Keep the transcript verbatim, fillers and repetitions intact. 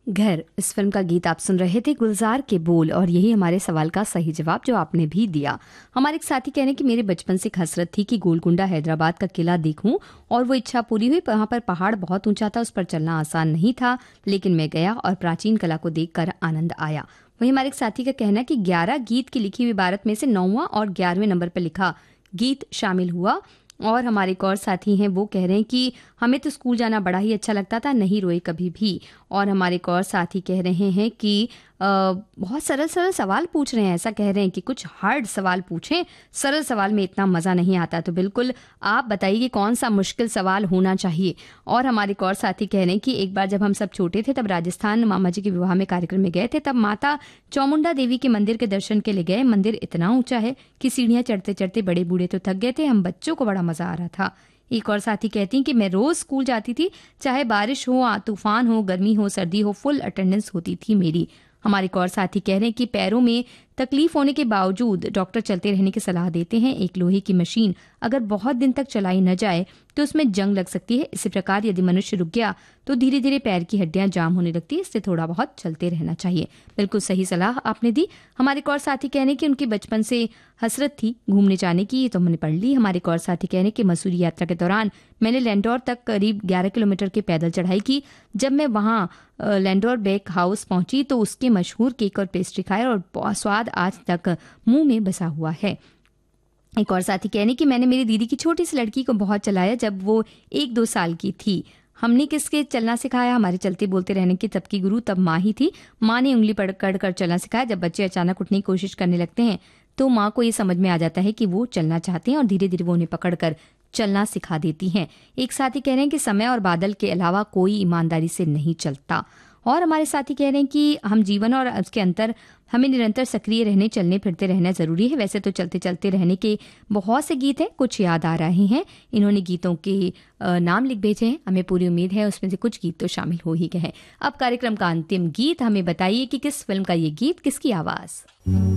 घर, इस फिल्म का गीत आप सुन रहे थे, गुलजार के बोल, और यही हमारे सवाल का सही जवाब जो आपने भी दिया। हमारे एक साथी कह रहे हैं कि मेरे बचपन से एक हसरत थी कि गोलकुंडा हैदराबाद का किला देखूं, और वो इच्छा पूरी हुई। वहां पर पहाड़ बहुत ऊंचा था, उस पर चलना आसान नहीं था, लेकिन मैं गया और प्राचीन कला को देखकर आनंद आया। वहीं हमारे एक साथी का कहना है कि ग्यारह गीत की लिखी हुई इबारत में से नौवां और ग्यारहवें नंबर पर लिखा गीत शामिल हुआ। और हमारे एक और साथी हैं, वो कह रहे हैं कि हमें तो स्कूल जाना बड़ा ही अच्छा लगता था, नहीं रोए कभी भी। और हमारे एक और साथी कह रहे हैं कि आ, बहुत सरल सरल सवाल पूछ रहे हैं, ऐसा कह रहे हैं कि कुछ हार्ड सवाल पूछें, सरल सवाल में इतना मज़ा नहीं आता। तो बिल्कुल आप बताइए कि कौन सा मुश्किल सवाल होना चाहिए। और हमारे एक और साथी कह रहे हैं कि एक बार जब हम सब छोटे थे तब राजस्थान मामा जी के विवाह में कार्यक्रम में गए थे, तब माता चामुंडा देवी के मंदिर के दर्शन के लिए गए। मंदिर इतना ऊंचा है कि सीढ़ियां चढ़ते चढ़ते बड़े बूढ़े तो थक गए थे, हम बच्चों को बड़ा मजा आ रहा था। एक और साथी कहती हैं कि मैं रोज स्कूल जाती थी, चाहे बारिश हो, तूफान हो, गर्मी हो, सर्दी हो, फुल अटेंडेंस होती थी मेरी। हमारे एक और साथी कह रहे हैं कि पैरों में तकलीफ होने के बावजूद डॉक्टर चलते रहने की सलाह देते हैं। एक लोहे की मशीन अगर बहुत दिन तक चलाई न जाए तो उसमें जंग लग सकती है। इसी प्रकार यदि मनुष्य रुक गया तो धीरे धीरे पैर की हड्डियां जाम होने लगती है, इससे थोड़ा बहुत चलते रहना चाहिए। बिल्कुल सही सलाह आपने दी। हमारे एक और साथी कह रहे हैं कि उनकी बचपन से हसरत थी घूमने जाने की, ये तो हमने पढ़ ली। हमारे एक और साथी कह रहे हैं कि मसूरी यात्रा के दौरान मैंने लैंडोर तक करीब ग्यारह किलोमीटर की पैदल चढ़ाई की। जब मैं वहाँ लैंडोर बेक हाउस पहुंची तो उसके मशहूर केक और पेस्ट्री खाए और स्वाद आज तक मुंह में बसा हुआ है। एक और साथी कहने कि मैंने मेरी दीदी की छोटी सी लड़की को बहुत चलाया जब वो एक दो साल की थी। हमने किसके चलना सिखाया? हमारे चलते बोलते रहने की तब की गुरु तब माँ ही थी। माँ ने उंगली पकड़ कर चलना सिखाया। जब बच्चे अचानक उठने की कोशिश करने लगते हैं तो माँ को ये समझ में आ जाता है कि वो चलना चाहते हैं और धीरे धीरे वो उन्हें पकड़कर चलना सिखा देती हैं। एक साथी कह रहे हैं कि समय और बादल के अलावा कोई ईमानदारी से नहीं चलता। और हमारे साथी कह रहे हैं कि हम जीवन और उसके अंतर हमें निरंतर सक्रिय रहने, चलने फिरते रहना जरूरी है। वैसे तो चलते चलते रहने के बहुत से गीत हैं, कुछ याद आ रहे हैं। इन्होंने गीतों के नाम लिख भेजे हैं, हमें पूरी उम्मीद है उसमें से कुछ गीत तो शामिल हो ही गए हैं। अब कार्यक्रम का अंतिम गीत, हमें बताइए कि किस फिल्म का ये गीत, किसकी आवाज।